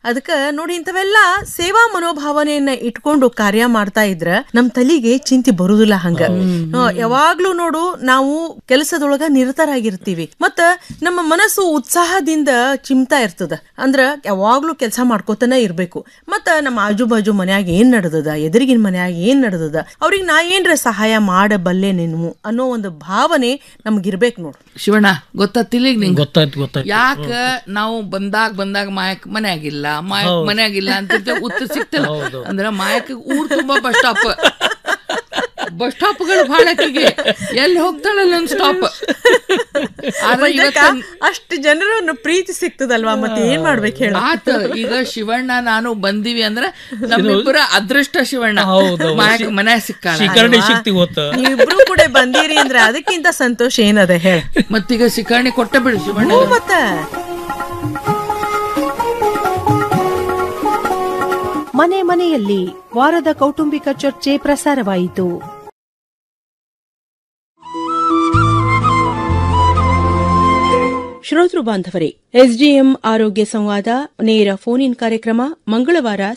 ಅದಕ್ಕ ನೋಡಿ ಇಂಥವೆಲ್ಲ ಸೇವಾ ಮನೋಭಾವನೆಯನ್ನ ಇಟ್ಕೊಂಡು ಕಾರ್ಯ ಮಾಡ್ತಾ ಇದ್ರ ನಮ್ ತಲಿಗೆ ಚಿಂತೆ ಬರುದಿಲ್ಲ. ಹಂಗ ಯಾವಾಗ್ಲೂ ನೋಡು ನಾವು ಕೆಲಸದೊಳಗ ನಿರತರಾಗಿರ್ತೀವಿ, ಮತ್ತ ನಮ್ಮ ಮನಸ್ಸು ಉತ್ಸಾಹದಿಂದ ಚಿಮ್ತಾ ಇರ್ತದ. ಅಂದ್ರ ಯಾವಾಗ್ಲೂ ಕೆಲಸ ಮಾಡ್ಕೋತನ ಇರ್ಬೇಕು. ಮತ್ತ ನಮ್ಮ ಆಜು ಬಾಜು ಮನ್ಯಾಗ ಏನ್ ನಡೆದದ, ಎದುರಿಗಿನ ಮನ್ಯಾಗ ಏನ್ ನಡೆದದ, ಅವ್ರಿಗೆ ನಾ ಏನ್ರ ಸಹಾಯ ಮಾಡಬಲ್ಲೆ ನೀನು ಅನ್ನೋ ಒಂದು ಭಾವನೆ ನಮ್ಗಿರ್ಬೇಕು ನೋಡು. ಶಿವಣ್ಣ ಗೊತ್ತಿಲ್ಲಿಗ್ ನಿಂಗೆ ಗೊತ್ತಾಯ್ತು. ಯಾಕ ನಾವು ಬಂದಾಗ ಮಾಯಕ್ ಮನ್ಯಾಗಿಲ್ಲ ಮನ್ಯಾಗಿಲ್ಲ ಅಂತ ಉತ್ತರ ಸಿಕ್ತಲ್ಲ. ಅಂದ್ರ ಮಾಯಕ್ ಊರ್ ತುಂಬಾ ಬಸ್ ಸ್ಟಾಪ್ಗಳು ಭಾಳಕಿಗೆ ಎಲ್ಲಿ ಹೋಗ್ತಾಳಲ್ಲ ಒಂದ್ ಸ್ಟಾಪ್. ಅಷ್ಟು ಜನರನ್ನು ಪ್ರೀತಿ ಸಿಗ್ತದಲ್ವಾ, ಮತ್ತೆ ಏನ್ ಮಾಡ್ಬೇಕು ಹೇಳ. ಆತ ಈಗ ಶಿವಣ್ಣ ನಾನು ಬಂದಿವಿ ಅಂದ್ರ ನಮ್ಮಿಬ್ಬರ ಅದೃಷ್ಟ. ಶಿವಣ್ಣ ಮನ್ಯಾಗ ಸಿಕ್ಕಾಳ, ಇಬ್ರು ಕೂಡ ಬಂದಿರಿ ಅಂದ್ರೆ ಅದಕ್ಕಿಂತ ಸಂತೋಷ ಏನದ ಹೇಳ. ಮತ್ತೀಗ ಶಿಕಾರಣಿ ಕೊಟ್ಟ ಬಿಡು ಶಿವಣ್ಣ. ಮತ್ತ ಮನೆ ಮನೆಯಲ್ಲಿ ವಾರದ ಕೌಟುಂಬಿಕ ಚರ್ಚೆ ಪ್ರಸಾರವಾಯಿತು. ಶ್ರೋತೃ ಬಾಂಧವರೇ, ಎಸ್ಡಿಎಂ ಆರೋಗ್ಯ ಸಂವಾದ ನೇರ ಫೋನ್ ಇನ್ ಕಾರ್ಯಕ್ರಮ ಮಂಗಳವಾರ